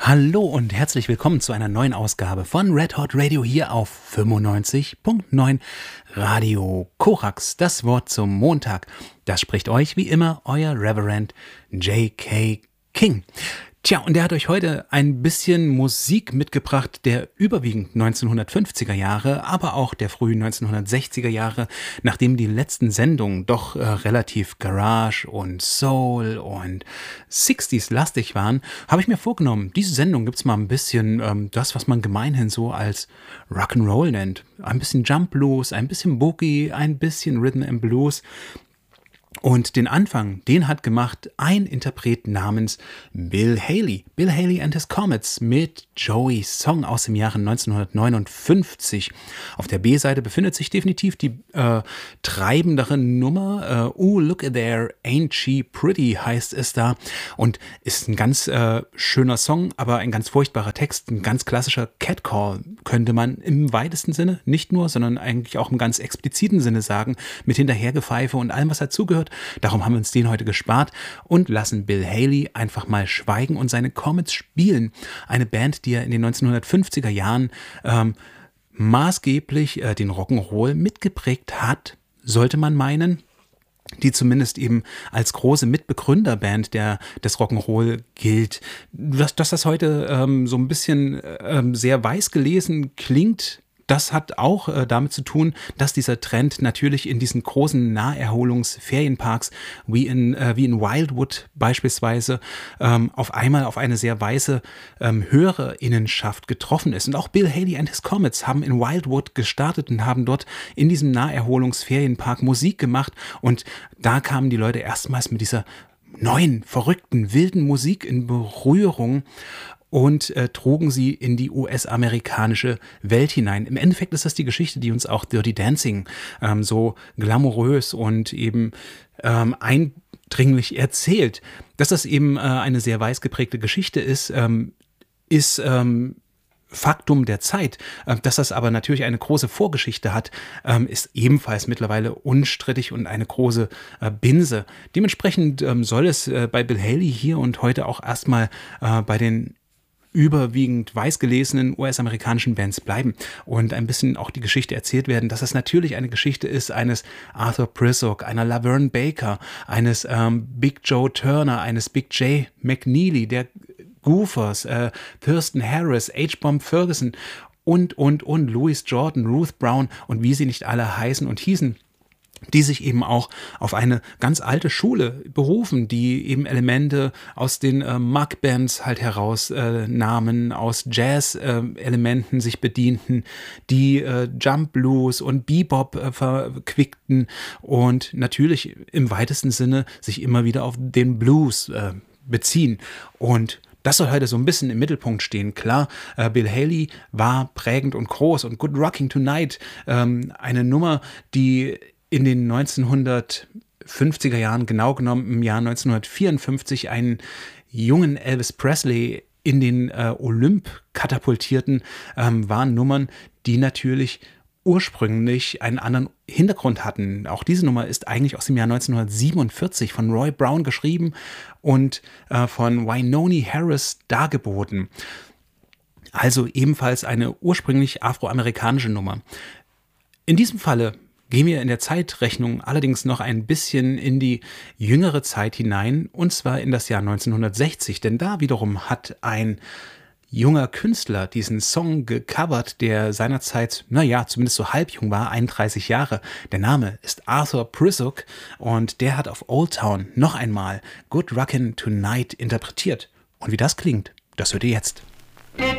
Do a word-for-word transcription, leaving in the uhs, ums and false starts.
Hallo und herzlich willkommen zu einer neuen Ausgabe von Red Hot Radio hier auf fünfundneunzig Komma neun Radio Korax. Das Wort zum Montag. Das spricht euch wie immer euer Reverend J K. King. Tja, und der hat euch heute ein bisschen Musik mitgebracht, der überwiegend neunzehnhundertfünfziger Jahre, aber auch der frühen neunzehnhundertsechziger Jahre, nachdem die letzten Sendungen doch äh, relativ Garage und Soul und sechziger-lastig waren, habe ich mir vorgenommen, diese Sendung gibt's mal ein bisschen ähm, das, was man gemeinhin so als Rock'n'Roll nennt. Ein bisschen Jump Blues, ein bisschen Boogie, ein bisschen Rhythm and Blues. Und den Anfang, den hat gemacht ein Interpret namens Bill Haley. Bill Haley and his Comets mit Joey's Song aus dem Jahre neunzehnhundertneunundfünfzig. Auf der B-Seite befindet sich definitiv die äh, treibendere Nummer. Äh, oh, look at there, ain't she pretty, heißt es da. Und ist ein ganz äh, schöner Song, aber ein ganz furchtbarer Text. Ein ganz klassischer Catcall, könnte man im weitesten Sinne, nicht nur, sondern eigentlich auch im ganz expliziten Sinne sagen, mit Hinterhergepfeife und allem, was dazugehört. Darum haben wir uns den heute gespart und lassen Bill Haley einfach mal schweigen und seine Comets spielen. Eine Band, die er in den neunzehnhundertfünfziger Jahren ähm, maßgeblich äh, den Rock'n'Roll mitgeprägt hat, sollte man meinen, die zumindest eben als große Mitbegründerband der, des Rock'n'Roll gilt. Dass, dass das heute ähm, so ein bisschen ähm, sehr weiß gelesen klingt, das hat auch äh, damit zu tun, dass dieser Trend natürlich in diesen großen Naherholungsferienparks wie in, äh, wie in Wildwood beispielsweise ähm, auf einmal auf eine sehr weiße ähm, Hörerinnenschaft getroffen ist. Und auch Bill Haley and his Comets haben in Wildwood gestartet und haben dort in diesem Naherholungsferienpark Musik gemacht. Und da kamen die Leute erstmals mit dieser neuen, verrückten, wilden Musik in Berührung und äh, trugen sie in die U S-amerikanische Welt hinein. Im Endeffekt ist das die Geschichte, die uns auch Dirty Dancing ähm, so glamourös und eben ähm, eindringlich erzählt. Dass das eben äh, eine sehr weiß geprägte Geschichte ist, ähm, ist ähm, Faktum der Zeit. Dass das aber natürlich eine große Vorgeschichte hat, ist ebenfalls mittlerweile unstrittig und eine große Binse. Dementsprechend soll es bei Bill Haley hier und heute auch erstmal bei den überwiegend weißgelesenen U S-amerikanischen Bands bleiben und ein bisschen auch die Geschichte erzählt werden, dass es natürlich eine Geschichte ist eines Arthur Prissock, einer Laverne Baker, eines ähm, Big Joe Turner, eines Big J McNeely, der Goofers, äh, Thurston Harris, H-Bomb Ferguson und, und, und, Louis Jordan, Ruth Brown und wie sie nicht alle heißen und hießen, die sich eben auch auf eine ganz alte Schule berufen, die eben Elemente aus den äh, Muck-Bands halt herausnahmen, äh, aus Jazz-Elementen äh, sich bedienten, die äh, Jump Blues und Bebop äh, verquickten und natürlich im weitesten Sinne sich immer wieder auf den Blues äh, beziehen. Und das soll heute so ein bisschen im Mittelpunkt stehen. Klar, äh, Bill Haley war prägend und groß und Good Rocking Tonight, ähm, eine Nummer, die in den neunzehnhundertfünfziger Jahren, genau genommen im Jahr neunzehnhundertvierundfünfzig, einen jungen Elvis Presley in den äh, Olymp katapultierten, ähm, waren Nummern, die natürlich ursprünglich einen anderen Hintergrund hatten. Auch diese Nummer ist eigentlich aus dem Jahr neunzehnhundertsiebenundvierzig von Roy Brown geschrieben und äh, von Wynonie Harris dargeboten. Also ebenfalls eine ursprünglich afroamerikanische Nummer. In diesem Falle gehen wir in der Zeitrechnung allerdings noch ein bisschen in die jüngere Zeit hinein, und zwar in das Jahr neunzehnhundertsechzig, denn da wiederum hat ein junger Künstler diesen Song gecovert, der seinerzeit, naja, zumindest so halbjung war, einunddreißig Jahre. Der Name ist Arthur Prissock und der hat auf Old Town noch einmal Good Rockin' Tonight interpretiert. Und wie das klingt, das hört ihr jetzt.